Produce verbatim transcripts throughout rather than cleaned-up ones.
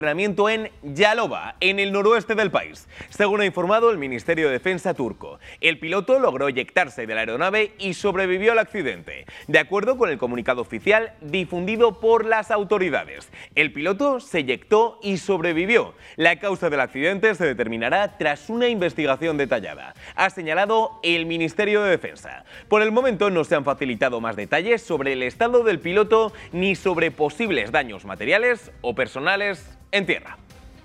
Entrenamiento en Yalova, en el noroeste del país. Según ha informado el Ministerio de Defensa turco, el piloto logró eyectarse de la aeronave y sobrevivió al accidente. De acuerdo con el comunicado oficial difundido por las autoridades, el piloto se eyectó y sobrevivió. La causa del accidente se determinará tras una investigación detallada, ha señalado el Ministerio de Defensa. Por el momento no se han facilitado más detalles sobre el estado del piloto ni sobre posibles daños materiales o personales en tierra.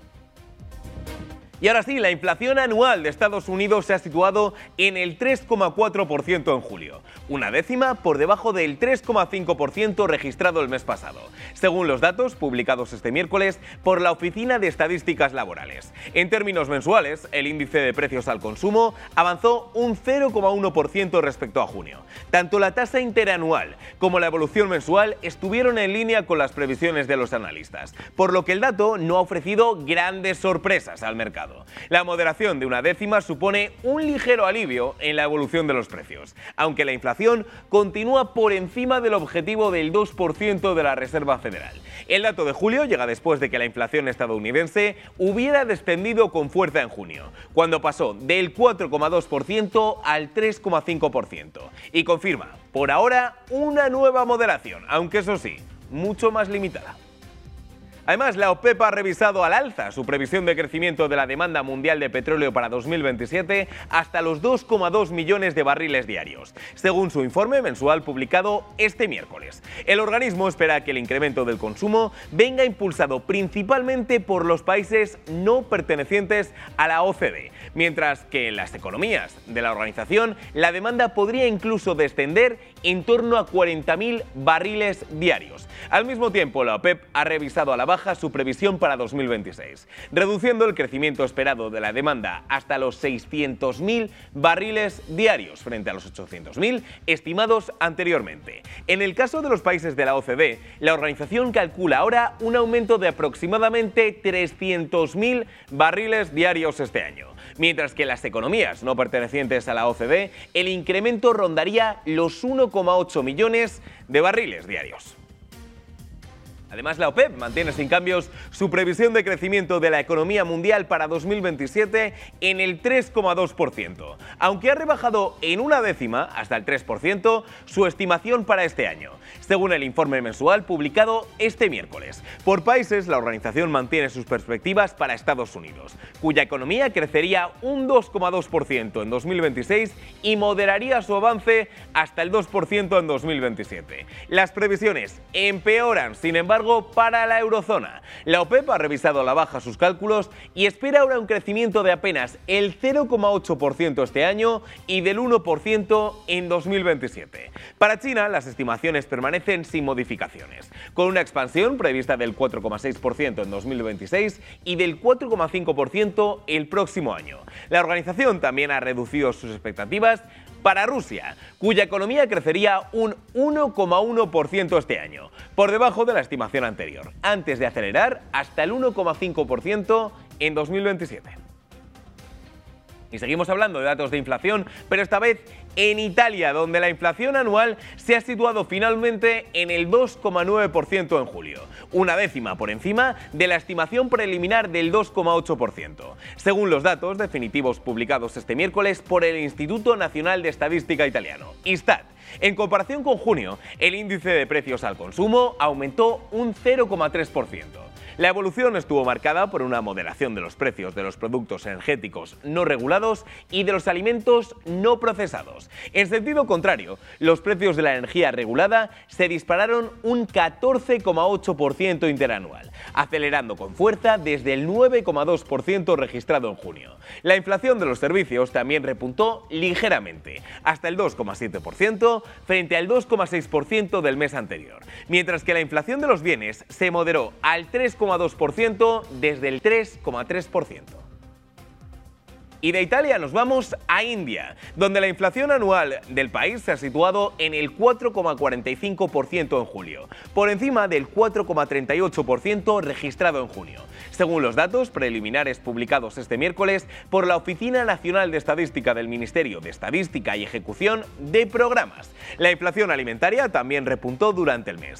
Y ahora sí, la inflación anual de Estados Unidos se ha situado en el tres coma cuatro por ciento en julio, una décima por debajo del tres coma cinco por ciento registrado el mes pasado, según los datos publicados este miércoles por la Oficina de Estadísticas Laborales. En términos mensuales, el índice de precios al consumo avanzó un cero coma uno por ciento respecto a junio. Tanto la tasa interanual como la evolución mensual estuvieron en línea con las previsiones de los analistas, por lo que el dato no ha ofrecido grandes sorpresas al mercado. La moderación de una décima supone un ligero alivio en la evolución de los precios, aunque la inflación continúa por encima del objetivo del dos por ciento de la Reserva Federal. El dato de julio llega después de que la inflación estadounidense hubiera descendido con fuerza en junio, cuando pasó del cuatro coma dos por ciento al tres coma cinco por ciento, y confirma, por ahora, una nueva moderación, aunque eso sí, mucho más limitada. Además, la OPEP ha revisado al alza su previsión de crecimiento de la demanda mundial de petróleo para dos mil veintisiete hasta los dos coma dos millones de barriles diarios, según su informe mensual publicado este miércoles. El organismo espera que el incremento del consumo venga impulsado principalmente por los países no pertenecientes a la O C D, mientras que en las economías de la organización la demanda podría incluso descender en torno a cuarenta mil barriles diarios. Al mismo tiempo, la OPEP ha revisado a la baja su previsión para dos mil veintiséis, reduciendo el crecimiento esperado de la demanda hasta los seiscientos mil barriles diarios frente a los ochocientos mil estimados anteriormente. En el caso de los países de la O C D, la organización calcula ahora un aumento de aproximadamente trescientos mil barriles diarios este año, mientras que en las economías no pertenecientes a la O C D el incremento rondaría los uno coma ocho millones de barriles diarios. Además, la OPEP mantiene sin cambios su previsión de crecimiento de la economía mundial para dos mil veintisiete en el tres coma dos por ciento, aunque ha rebajado en una décima, hasta el tres por ciento, su estimación para este año, según el informe mensual publicado este miércoles. Por países, la organización mantiene sus perspectivas para Estados Unidos, cuya economía crecería un dos coma dos por ciento en dos mil veintiséis y moderaría su avance hasta el dos por ciento en dos mil veintisiete. Las previsiones empeoran, sin embargo, para la eurozona. La OPEP ha revisado a la baja sus cálculos y espera ahora un crecimiento de apenas el cero coma ocho por ciento este año y del uno por ciento en dos mil veintisiete. Para China, las estimaciones permanecen sin modificaciones, con una expansión prevista del cuatro coma seis por ciento en dos mil veintiséis y del cuatro coma cinco por ciento el próximo año. La organización también ha reducido sus expectativas para Rusia, cuya economía crecería un uno coma uno por ciento este año, por debajo de la estimación anterior, antes de acelerar hasta el uno coma cinco por ciento en dos mil veintisiete. Y seguimos hablando de datos de inflación, pero esta vez en Italia, donde la inflación anual se ha situado finalmente en el dos coma nueve por ciento en julio, una décima por encima de la estimación preliminar del dos coma ocho por ciento, según los datos definitivos publicados este miércoles por el Instituto Nacional de Estadística Italiano, Istat. En comparación con junio, el índice de precios al consumo aumentó un cero coma tres por ciento. La evolución estuvo marcada por una moderación de los precios de los productos energéticos no regulados y de los alimentos no procesados. En sentido contrario, los precios de la energía regulada se dispararon un catorce coma ocho por ciento interanual, acelerando con fuerza desde el nueve coma dos por ciento registrado en junio. La inflación de los servicios también repuntó ligeramente, hasta el dos coma siete por ciento frente al dos coma seis por ciento del mes anterior, mientras que la inflación de los bienes se moderó al tres coma dos por ciento desde el tres coma tres por ciento. Y de Italia nos vamos a India, donde la inflación anual del país se ha situado en el cuatro coma cuarenta y cinco por ciento en julio, por encima del cuatro coma treinta y ocho por ciento registrado en junio, según los datos preliminares publicados este miércoles por la Oficina Nacional de Estadística del Ministerio de Estadística y Ejecución de Programas. La inflación alimentaria también repuntó durante el mes,